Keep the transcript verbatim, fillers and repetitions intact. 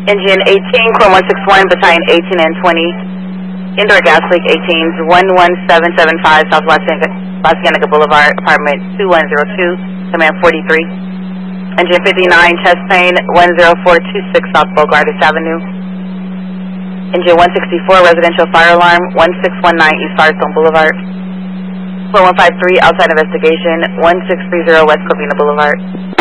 Engine eighteen, Chrome one six one, Battalion eighteen and twenty. Indoor gas leak eighteens, one one seven seven five South La Cienega Boulevard, apartment two one zero two, command forty-three. Engine fifty-nine, chest pain, one zero four two six South Bogartis Avenue. Engine one sixty-four, residential fire alarm, one six one nine East Firestone Boulevard. four one five three, outside investigation, one six three zero West Covina Boulevard.